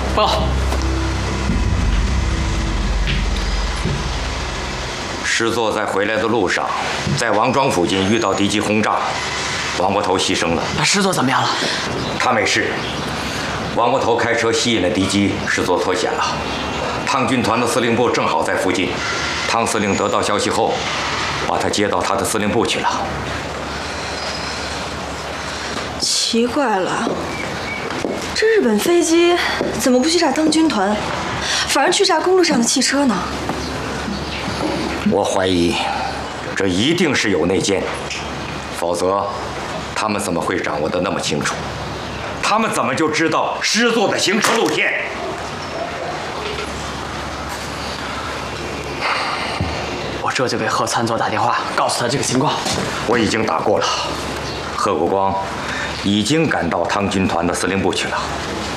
报。 师座在回来的路上，在王庄附近遇到敌机轰炸，王国头牺牲了。 那师座怎么样了？ 他没事。王国头开车吸引了敌机，师座脱险了。汤军团的司令部正好在附近，汤司令得到消息后，把他接到他的司令部去了。 奇怪了，这日本飞机怎么不去炸汤军团，反而去炸公路上的汽车呢？ 我怀疑，这一定是有内奸，否则，他们怎么会掌握得那么清楚？他们怎么就知道师座的行车路线？ 我这就给贺参谋打电话，告诉他这个情况。 我已经打过了，贺国光已经赶到汤军团的司令部去了。